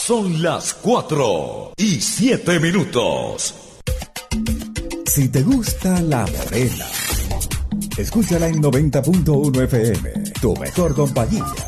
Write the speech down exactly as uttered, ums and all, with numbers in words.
Son las cuatro y siete minutos. Si te gusta La Morena, escúchala en noventa punto uno F M, tu mejor compañía.